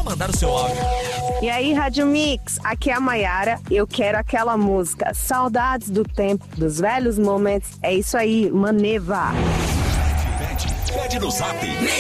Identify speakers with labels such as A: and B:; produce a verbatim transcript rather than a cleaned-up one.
A: mandar o seu áudio.
B: E aí, Rádio Mix, aqui é a Maiara. Eu quero aquela música Saudades do Tempo, dos Velhos Momentos. É isso aí, Maneva.
A: Pede no zap.